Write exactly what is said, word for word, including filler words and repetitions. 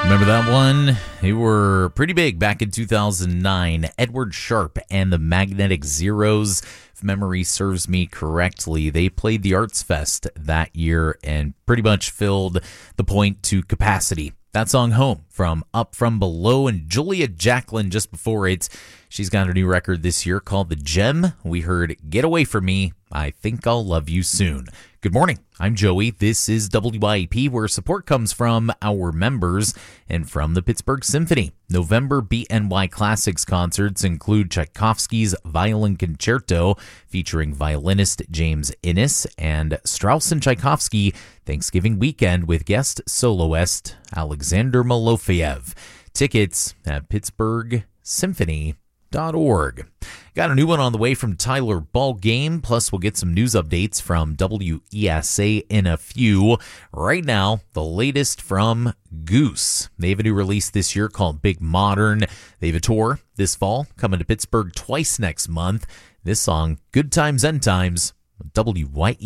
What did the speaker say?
Remember that one? They were pretty big back in two thousand nine. Edward Sharpe and the Magnetic Zeros. If memory serves me correctly, they played the Arts Fest that year and pretty much filled the point to capacity. That song, Home, from Up From Below, and Julia Jacklin just before it. She's got a new record this year called The Gem. We heard Get Away From Me, I Think I'll Love You Soon. Good morning. I'm Joey. This is W I E P, where support comes from our members and from the Pittsburgh Symphony. November B N Y Classics concerts include Tchaikovsky's Violin Concerto featuring violinist James Innes, and Strauss and Tchaikovsky Thanksgiving Weekend with guest soloist Alexander Malofeev. Tickets at pittsburgh symphony dot org. Got a new one on the way from Tyler Ballgame, plus we'll get some news updates from W E S A in a few. Right now, the latest from Goose. They have a new release this year called Big Modern. They have a tour this fall, coming to Pittsburgh twice next month. This song, Good Times, End Times, W Y E P.